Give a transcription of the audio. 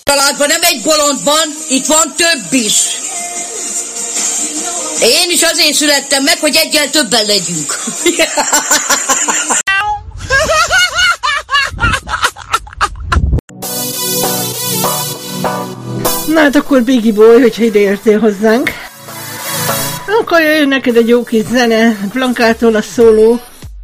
Családban nem egy bolond van, itt van több is. Én is azért születtem meg, hogy egyel többen legyünk. Na hát akkor Biggie Boy, hogyha ide értél hozzánk. Akkor jöjjön neked egy jó kis zene, Blankától a szóló.